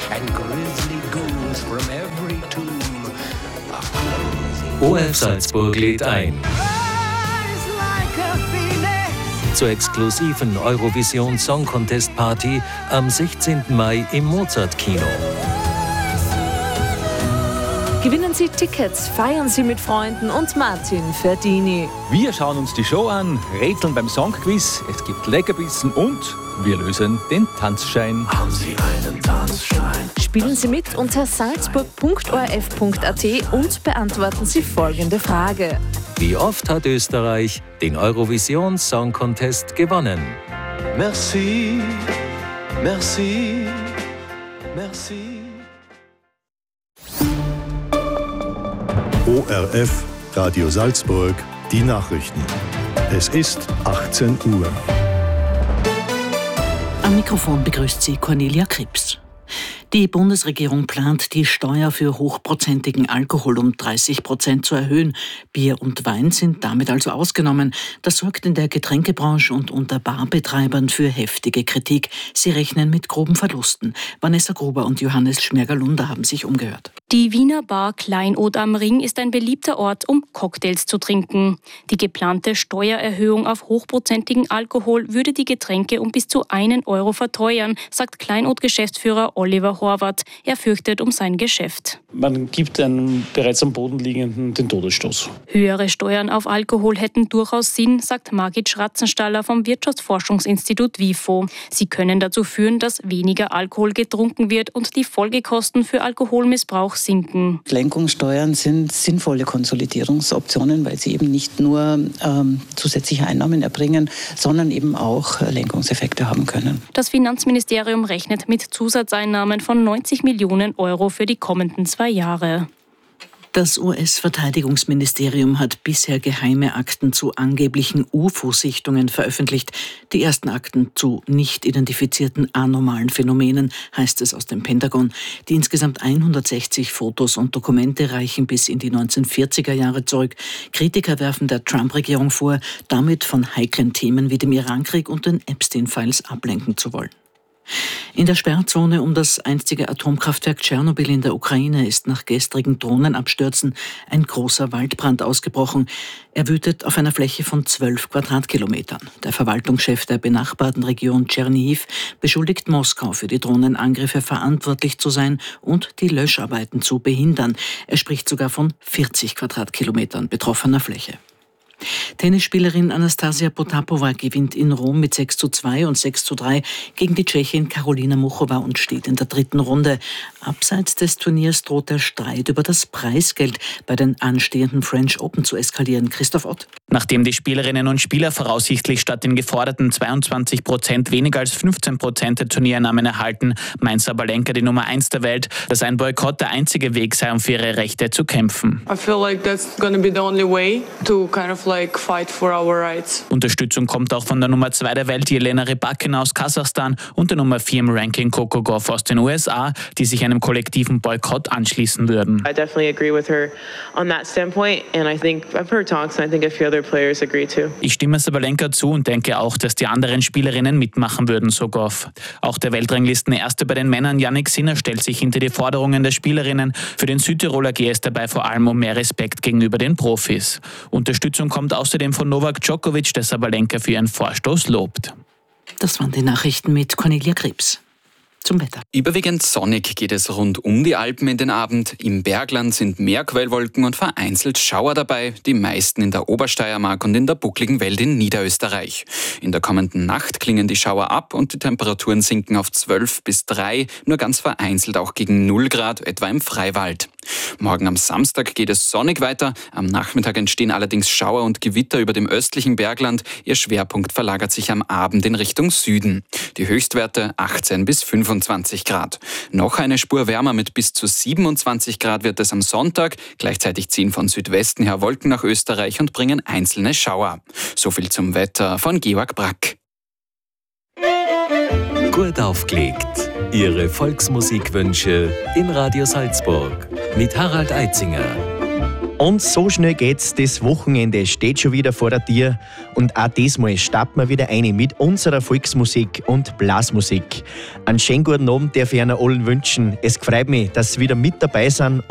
and grisly ghouls from every tomb are closing. ORF Salzburg lädt ein zur exklusiven Eurovision Song Contest Party am 16. Mai im Mozart-Kino. Gewinnen Sie Tickets, feiern Sie mit Freunden und Martin Ferdini. Wir schauen uns die Show an, rätseln beim Songquiz, es gibt Leckerbissen und wir lösen den Tanzschein. Haben Sie einen Tanzschein? Spielen Sie mit unter salzburg.orf.at und beantworten Sie folgende Frage. Wie oft hat Österreich den Eurovision Song Contest gewonnen? Merci, merci, merci. ORF Radio Salzburg, die Nachrichten. Es ist 18 Uhr. Am Mikrofon begrüßt Sie Cornelia Krips. Die Bundesregierung plant, die Steuer für hochprozentigen Alkohol um 30% zu erhöhen. Bier und Wein sind damit also ausgenommen. Das sorgt in der Getränkebranche und unter Barbetreibern für heftige Kritik. Sie rechnen mit groben Verlusten. Vanessa Gruber und Johannes Schmerger-Lunder haben sich umgehört. Die Wiener Bar Kleinod am Ring ist ein beliebter Ort, um Cocktails zu trinken. Die geplante Steuererhöhung auf hochprozentigen Alkohol würde die Getränke um bis zu 1 Euro verteuern, sagt Kleinod-Geschäftsführer Oliver Horvath. Er fürchtet um sein Geschäft. Man gibt einem bereits am Boden liegenden den Todesstoß. Höhere Steuern auf Alkohol hätten durchaus Sinn, sagt Margit Schratzenstaller vom Wirtschaftsforschungsinstitut WIFO. Sie können dazu führen, dass weniger Alkohol getrunken wird und die Folgekosten für Alkoholmissbrauch sinken. Lenkungssteuern sind sinnvolle Konsolidierungsoptionen, weil sie eben nicht nur zusätzliche Einnahmen erbringen, sondern eben auch Lenkungseffekte haben können. Das Finanzministerium rechnet mit Zusatzeinnahmen von 90 Millionen Euro für die kommenden 2 Jahre. Das US-Verteidigungsministerium hat bisher geheime Akten zu angeblichen UFO-Sichtungen veröffentlicht. Die ersten Akten zu nicht identifizierten anormalen Phänomenen, heißt es aus dem Pentagon. Die insgesamt 160 Fotos und Dokumente reichen bis in die 1940er Jahre zurück. Kritiker werfen der Trump-Regierung vor, damit von heiklen Themen wie dem Irankrieg und den Epstein-Files ablenken zu wollen. In der Sperrzone um das einstige Atomkraftwerk Tschernobyl in der Ukraine ist nach gestrigen Drohnenabstürzen ein großer Waldbrand ausgebrochen. Er wütet auf einer Fläche von 12 Quadratkilometern. Der Verwaltungschef der benachbarten Region Tschernihiv beschuldigt Moskau, für die Drohnenangriffe verantwortlich zu sein und die Löscharbeiten zu behindern. Er spricht sogar von 40 Quadratkilometern betroffener Fläche. Tennisspielerin Anastasia Potapova gewinnt in Rom mit 6:2 und 6:3 gegen die Tschechin Karolina Muchova und steht in der 3. Runde. Abseits des Turniers droht der Streit über das Preisgeld bei den anstehenden French Open zu eskalieren. Christoph Ott. Nachdem die Spielerinnen und Spieler voraussichtlich statt den geforderten 22% weniger als 15% der Turniereinnahmen erhalten, meint Sabalenka, die Nummer 1 der Welt, dass ein Boykott der einzige Weg sei, um für ihre Rechte zu kämpfen. I feel like that's gonna be the only way to kind of fight for our rights. Unterstützung kommt auch von der Nummer 2 der Welt, Jelena Rybakina aus Kasachstan, und der Nummer 4 im Ranking, Coco Gauff aus den USA, die sich einem kollektiven Boykott anschließen würden. I definitely agree with her on that standpoint, and I think I've heard talks and I think a few other players agree too. Ich stimme Sabalenka zu und denke auch, dass die anderen Spielerinnen mitmachen würden, so Gauff. Auch der Weltranglisten-Erste bei den Männern, Jannik Sinner, stellt sich hinter die Forderungen der Spielerinnen. Für den Südtiroler geht es dabei vor allem um mehr Respekt gegenüber den Profis. Unterstützung kommt außerdem von Novak Djokovic, der Sabalenka für ihren Vorstoß lobt. Das waren die Nachrichten mit Cornelia Krips. Zum Wetter. Überwiegend sonnig geht es rund um die Alpen in den Abend. Im Bergland sind mehr Quellwolken und vereinzelt Schauer dabei, die meisten in der Obersteiermark und in der buckligen Welt in Niederösterreich. In der kommenden Nacht klingen die Schauer ab und die Temperaturen sinken auf 12 bis 3, nur ganz vereinzelt auch gegen 0 Grad, etwa im Freiwald. Morgen am Samstag geht es sonnig weiter. Am Nachmittag entstehen allerdings Schauer und Gewitter über dem östlichen Bergland. Ihr Schwerpunkt verlagert sich am Abend in Richtung Süden. Die Höchstwerte 18 bis 25 Grad. Noch eine Spur wärmer mit bis zu 27 Grad wird es am Sonntag. Gleichzeitig ziehen von Südwesten her Wolken nach Österreich und bringen einzelne Schauer. So viel zum Wetter von Georg Brack. Gut aufgelegt. Ihre Volksmusikwünsche in Radio Salzburg mit Harald Eitzinger. Und so schnell geht's, das Wochenende steht schon wieder vor der Tür und auch diesmal starten wir wieder ein mit unserer Volksmusik und Blasmusik. Einen schönen guten Abend darf ich Ihnen allen wünschen. Es freut mich, dass Sie wieder mit dabei sind.